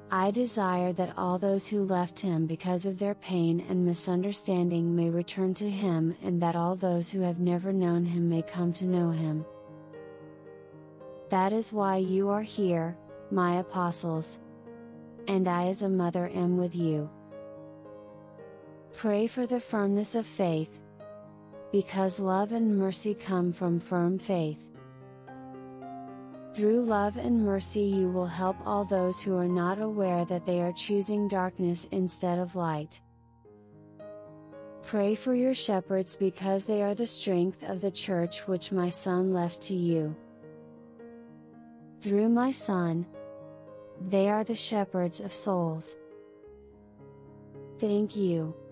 I desire that all those who left Him because of their pain and misunderstanding may return to Him, and that all those who have never known Him may come to know Him. That is why you are here, my apostles. And I as a mother am with you. Pray for the firmness of faith, because love and mercy come from firm faith. Through love and mercy you will help all those who are not aware that they are choosing darkness instead of light. Pray for your shepherds because they are the strength of the church which my Son left to you. Through my Son, they are the shepherds of souls. Thank you.